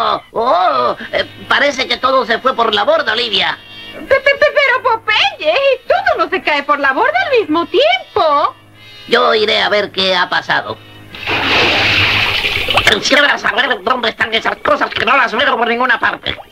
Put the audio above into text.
Parece que todo se fue por la borda, Olivia. Pero Popeye, todo no se cae por la borda al mismo tiempo. Yo iré a ver qué ha pasado. Quisiera saber dónde están esas cosas que no las veo por ninguna parte.